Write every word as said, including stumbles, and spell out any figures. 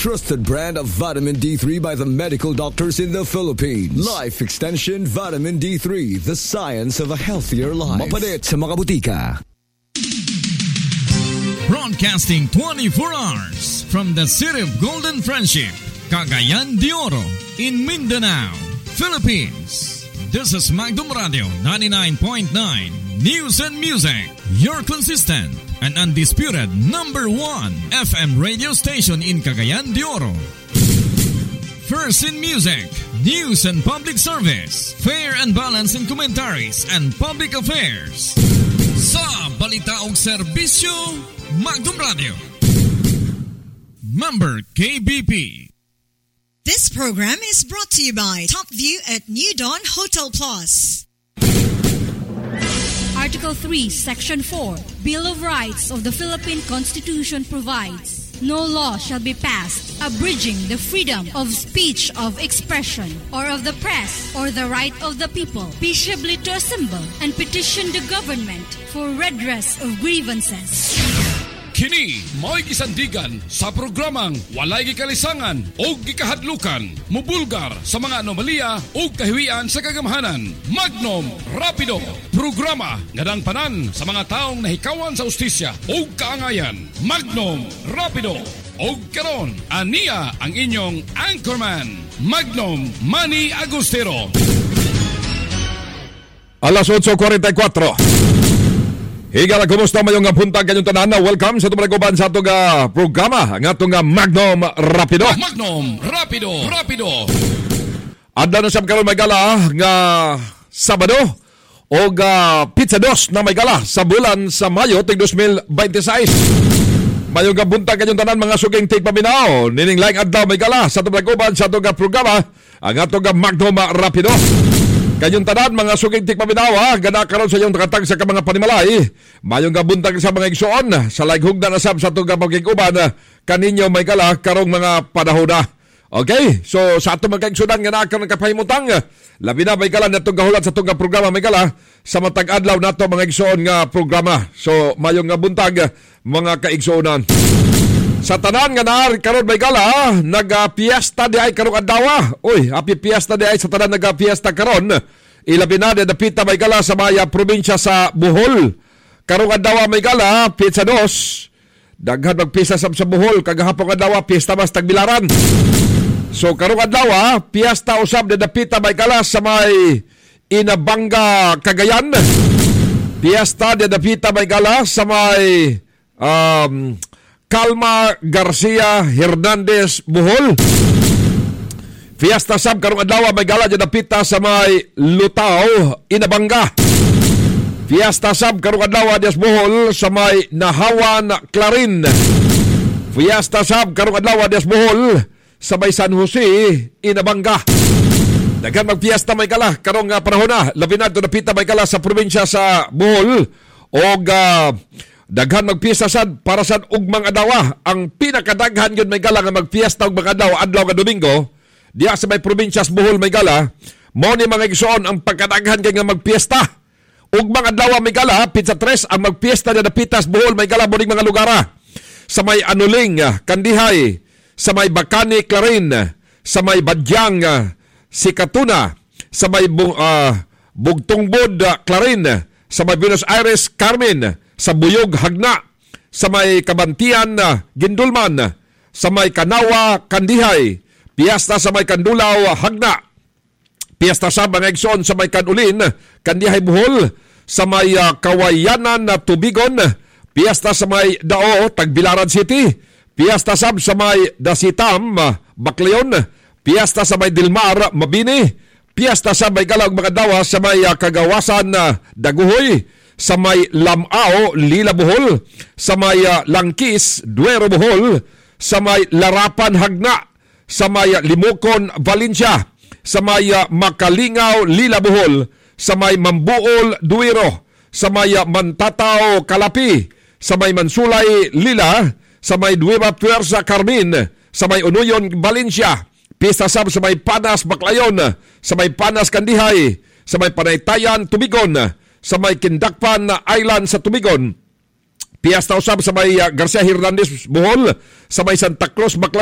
trusted brand of vitamin D three by the medical doctors in the Philippines. Life Extension Vitamin D three, the science of a healthier life. Mapalit sa mga butika. Broadcasting twenty-four hours from the city of Golden Friendship, Cagayan de Oro, in Mindanao, Philippines. This is Magdum Radio ninety-nine point nine News and Music, your consistent and undisputed number one F M radio station in Cagayan de Oro. First in music, news and public service, fair and balanced in commentaries and public affairs. Sa balita og serbisyo, Magdum Radio. Member K B P. This program is brought to you by Top View at New Dawn Hotel Plus. Article three, Section four, Bill of Rights of the Philippine Constitution provides, no law shall be passed abridging the freedom of speech, of expression, or of the press, or the right of the people peaceably to assemble and petition the government for redress of grievances. Kini mo'y gisandigan sa programang walay gikalisangan o gikahadlukan, mubulgar sa mga anomalya o kahiwian sa kagamahanan. Magnum Rapido, programa nga dang panan sa mga taong nahikawan sa ustisya o kaangayan. Magnum Rapido. O karon, aniya ang inyong anchorman, Magnum Manny Agustero. Alas eight forty-four. Higala, kumusta mayong puntag kanyong tanan na welcome sa tumalaguban sa itong uh, programa ng itong uh, Magnum Rapido. Magnum Rapido, Rapido. Adda na siyang karoon may gala nga Sabado o uh, Pizza Dos na may gala sa bulan sa Mayo ting twenty twenty-six. Mayong uh, puntag kanyong tanan mga suging tigpaminaw. Nining laing adlaw may gala sa tumalaguban sa itong uh, programa ang itong uh, Magnum Rapido. Kanyong tanan, mga suging tikpaminawa, gana karon sa iyong takatag sa mga panimalay. Mayong gabuntag sa mga igsoon, sa laghug na nasab sa itong kapagkikuban, kaninyo may kala karong mga panahon na. Okay, so sa itong mga igsoon, gana karon kapahimutang, labi na may kala na itong kahulat sa itong programa may kala, sa matag adlaw na ito mga igsoon nga programa. So mayong gabuntag, mga kaigsoonan. Sa tanan nga naar karon may gala, nag-piesta di ay karong adlaw. Uy, happy piesta di ay sa tanan nag-piesta karon. Ilabi na dapita may gala sa maya probinsya sa Bohol. Karong adlaw may gala, Pizza Dos. Daghan magpisa sa Bohol, kagahapon adlaw piesta mas Tagbilaran. So karong adlaw, piesta usab na dapita may gala sa may Inabanga, Cagayan. Piesta na dapita may gala sa may um Calma Garcia Hernandez, Bohol. Fiesta sab karong adlaw may gala dyan napita sa may Lutao, Inabanga. Fiesta sab karong adlaw dyan Bohol sa may Nahawan, Clarin. Fiesta sab karong adlaw dyan Bohol sa may San Jose, Inabanga. Daghan magfiesta may gala karong uh, panahon na. Labi na napita may gala sa probinsya sa Bohol o uh, daghan magpiesta sad para sad ugmang adlaw. Ang pinakadaghan yun may gala nga magpiesta og mga adlaw adlaw nga Domingo diya sa may probinsya sa Bohol may gala. Mao ni mga igsoon ang pagkadaghan kay nga magpiesta. Ugmang adlaw may gala, Pizza Tres ang magpiesta na napitas Bohol may gala muning mga lugara. Sa may Anuling, Kandihay, sa may Bacani, Clarin, sa may Badyang, Sikatuna, sa may uh, Bugtungbod, Clarin, sa may Buenos Aires, Carmen, sa Buyog, Hagna, sa may Kabantian, Gindulman, sa may Kanawa, Kandihay, Piesta sa may Kandulaw, Hagna, Piesta sa mga igsoon sa may Kanulin, Kandihay, Bohol, sa may uh, Kawayanan, Tubigon, Piesta sa may Dao, Tagbilaran City, Piesta sab sa may Dasitam, Bacleon, Piesta sa may Dilmar, Mabini, Piesta sa may Galaw mga dawa sa may uh, Kagawasan, Daguhoy, sa may Lamao, Lila, Bohol, sa may uh, Langkis, Duero, Bohol, sa may Larapan, Hagna, sa may uh, Limokon, Valencia, sa may uh, Makalingaw, Lila, Bohol, sa may Mambuol, Duero, sa may uh, Mantatao, Kalapi, sa may Mansulay, Lila, sa may Nueva Puerza, Carmen, sa may Unuyon, Valencia, Pista sab sa may Panas, Baclayon, sa may Panas, Kandihay, sa may Panaytayan, Tubigon, sa may Kindakpan Island sa Tubigon. Piesta usab sa may uh, Garcia Hernandez, Bohol, sa may Santa Cruz, Baclayon,